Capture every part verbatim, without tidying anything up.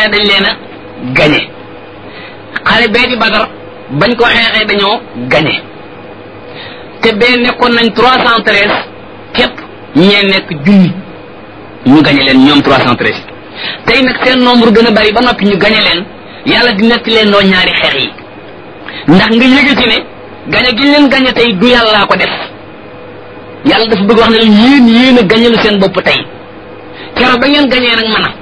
xeexee dañ leen a gañe xare bee di Badar bañ ko xeexee dañoo gañe te bee nekkoon nañ trois cent treize képp ñee nekk junni ñu gañe leen ñoom trois cent treize tey nag seen nombre gën a bari ba noppi ñu gañe leen yàlla di nekk leen noo ñaari xeex yi ndax nga yëge ci ne gañe gi leen gañe tey du yàllaa ko def yàlla dafa bëgg wax ne leen yéen yéen a gañelu seen bopp tey keroog ba ngeen gañee nag mën a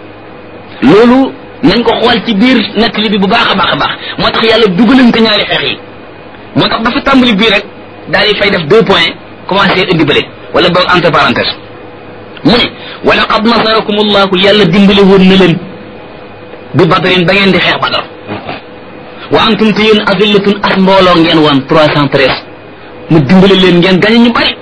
loolu nañ ko xool ci biir nettali bi bu baax a baax a baax moo tax yàlla dugalante ñaari xeex yi moo tax dafa tàmbali bii rek daal di fay def deux points commencé indi bële wala boog entre parenthèse mu ne wa laqad nasarakum allahu yàlla dimbale woon na leen bi badrin ba ngeen di xeex badar wa antum te yéen azillatun as mbooloo ngeen woon trois cent treize mu dimbale leen ngeen gañe ñu bari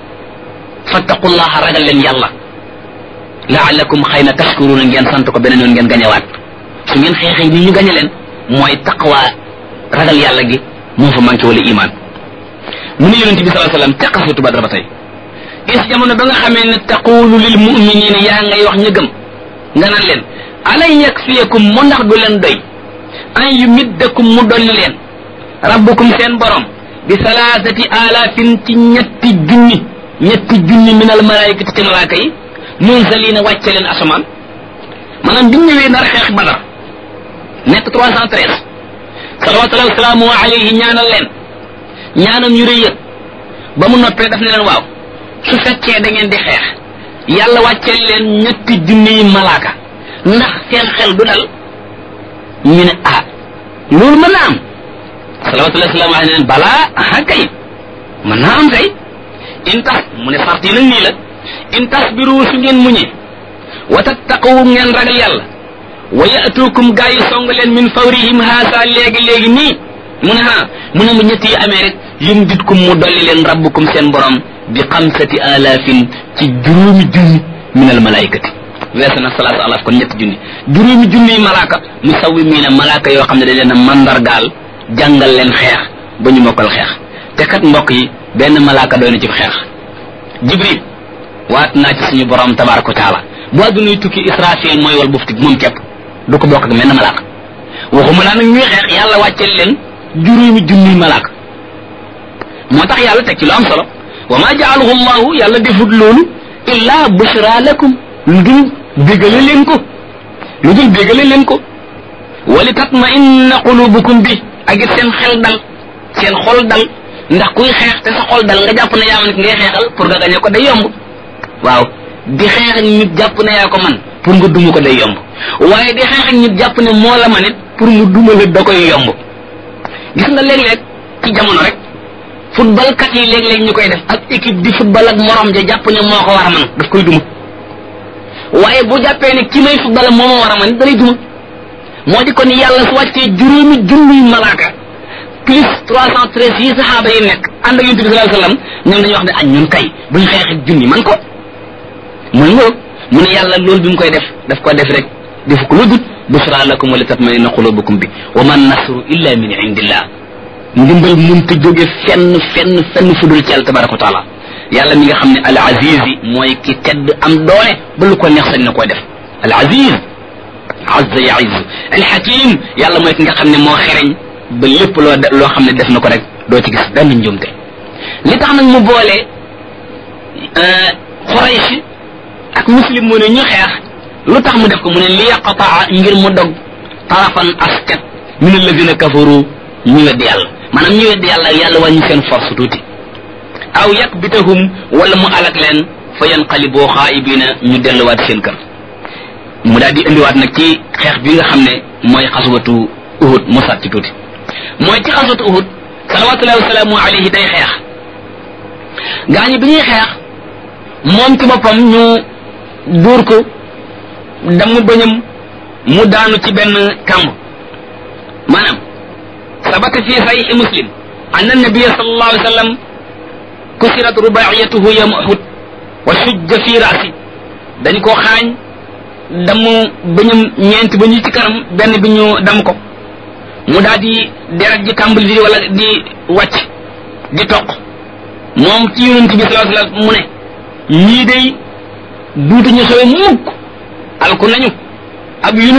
fattaqullaha ragal leen yàlla laallakum xëy na tashkuruna ngeen sant ko beneen yoon ngeen gañewaat su ngeen xeexee ni ñu gañe leen mooy taqwa ragal yàlla gi moo fa manqué wala iman mu ne yonente bi sallallahu alayhi wasallam ca xaswatu badr ba tey is jamono ba nga xamee ne taqulu lil muminina yaa ngay wax ñu gëm nga naan leen alay yakfiyakum mu ndax du leen doy an yumiddakum mu dolli leen rabbukum seen borom bi salaasati alaafin ci ñetti junni ñetti junni min al malaikati ci malaaka yi munzalina wàcce leen asamaan maanaam biñ ñëwee nar xeex badar nekk trois cent treize salawatullahi wasalaamu alayhi ñaanal leen ñaanam yu rëy ba mu noppee daf ne leen waaw su fekkee da ngeen di xeex yàlla wàcceel leen ñetti junni yi malaaka ndax seen xel du dal ñu ne ah loolu mën na am salawatullahi wasalaamu alayhi ne leen balaa ah kay mën naa am kay in tax mu ne sart yi nag nii la in tasbiru su ngeen muñee wa tattaqu ngeen ragal yàlla wa yatukum gaa yi song leen min fawrihim haasa léegi léegi nii mu ne ha mu ne mu ñett yi amee rek yum ditkum mu dolli leen rabbukum seen borom bi xamsati alaafin ci juróomi junni min al malaikati weesu na salaatu alaaf kon ñetti junni juróomi junni malaaka musawwimiina malaaka yoo xam ne dañ leen a mandargaal jàngal leen xeex ba ñu mokkal xeex te kat mbokk yi benn malaaka doy na ci xeex jibril waat naa ci suñu borom tabaraka wa taala bu addunay tukki israfil mooy wal bufti moom képp du ko bokk ak menn malaaka waxuma laa nag ñuy xeex yàlla wàcceel leen juróomi junniy malaaka moo tax yàlla teg ci lu am solo wa ma jaalahu llahu yàlla defut loolu illa bushra lakum lu dul bégale leen ko lu dul bégale leen ko wali tatma inna qulubukum bi ak it seen xel dal seen xol dal ndax kuy xeex te sa xol dal nga jàpp ne yaa man ngay xeexal pour nga gañe ko day yomb waaw di xeex ak nit jàpp ne yaa ko man pour nga duma ko day yomb waaye di xeex ak nit jàpp ne moo la man it pour mu duma la da koy yomb gis nga léeg-léeg ci jamono rek football kat yi léeg-léeg ñu koy def ak équipe di football ak morom ja jàpp ne moo ko war a man daf koy duma waaye bu jàppee ne ki may football moo ma war a man it dalay duma moo di kon yàlla su wàccee juróomi junniy malaaka plus trois cent treize yi saxaaba yi nekk ànd ak yonent bi sallallahu alayhi wasallam ñoom dañuy wax ne ak ñun kay buñ xeex ak junni man ko muy ngóob mu ne yàlla loolu bi mu koy def daf ko def rek defu ko lu dut busra lakum wa li tatma'inna qulubukum bi wa man nasru illa min indillah ndimbal mënta jóge fenn fenn fenn fudul ci yàlla tabaraka wa taala yàlla mi nga xam ne al aziz yi mooy ki tedd am doole ba lu ko neex sañ na koy def al aziz azza ya'iz al hakim yàlla mooy ki nga xam ne moo xereñ ba lépp loo loo xam ne def na ko rek doo ci gis benn njuumte li tax nag mu boole Quraysh ak muslim mu ne ñu xeex lu tax mu def ko mu ne li yaqtaa ngir mu dog tarafan askat min alladina kafaru ñu weddi yàlla maanaam ñu weddi yàlla yàlla wàññi seen force tuuti aw yakbitahum wala mu alak leen fa yanqaliboo xaayibina ñu delluwaat seen kër mu daal di indiwaat nag ci xeex bi nga xam ne mooy xaswatu Uhud mu sat ci tuuti mooy ci xaswatu Uhud salawatullahi wasalaamu alayhi day xeex gaañi bi ñuy xeex moom ci boppam ñu dóor ko damm bëñam mu daanu ci benn kamb maanaam sabata fi sahih muslim anna nabiyya sallallahu alayhi wasallam kusirat rubaiyatuhu yawm Uhud wa shujja fi ra'si dañ ko xaañ damm bëñam ñeenti ba ñu ci kanam benn bi ñu damm ko mu daal di deret ji tàmbali di wala di wàcc di toq moom ci yonent bi sallallahu alayhi wasallam mu ne ñii day duutu ñu sowe mukk alku nañu ab